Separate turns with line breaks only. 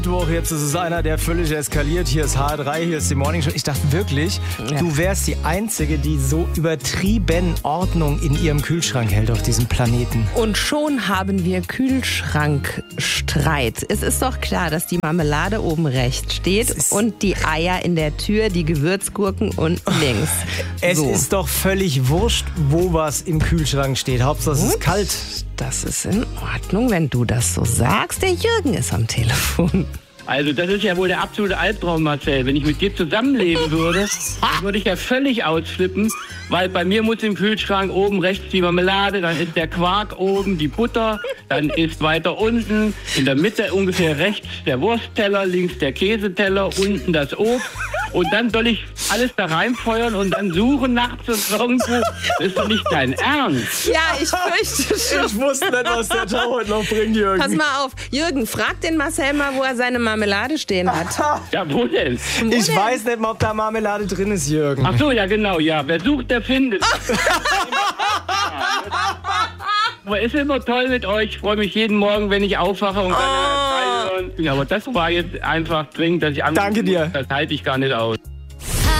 Jetzt ist es einer, der völlig eskaliert. Hier ist HR3, hier ist die Morning Show. Ich dachte wirklich, du wärst die Einzige, die so übertrieben Ordnung in ihrem Kühlschrank hält auf diesem Planeten.
Und schon haben wir Kühlschrankstreit. Es ist doch klar, dass die Marmelade oben rechts steht und die Eier in der Tür, die Gewürzgurken unten links.
Es ist doch völlig wurscht, wo was im Kühlschrank steht. Hauptsache es ist kalt.
Das ist in Ordnung, wenn du das so sagst. Der Jürgen ist am Telefon.
Also das ist ja wohl der absolute Albtraum, Marcel. Wenn ich mit dir zusammenleben würde, dann würde ich ja völlig ausflippen, weil bei mir muss im Kühlschrank oben rechts die Marmelade, dann ist der Quark oben, die Butter, dann ist weiter unten, in der Mitte ungefähr rechts der Wurstteller, links der Käseteller, unten das Obst. Und dann soll ich alles da reinfeuern und dann suchen nachts und irgendwo. Das ist doch nicht dein Ernst.
Ja, ich fürchte schon.
Ich wusste nicht, was der Tag heute noch bringt, Jürgen.
Pass mal auf. Jürgen, frag den Marcel mal, wo er seine Marmelade stehen hat.
Ja, wo denn?
Ich weiß nicht mal, ob da Marmelade drin ist, Jürgen.
Ach so, ja genau, ja. Wer sucht, der findet. Aber ist immer toll mit euch. Ich freue mich jeden Morgen, wenn ich aufwache und kann. Aber das war jetzt einfach dringend, dass ich anrufe.
Danke dir.
Das halte ich gar nicht aus.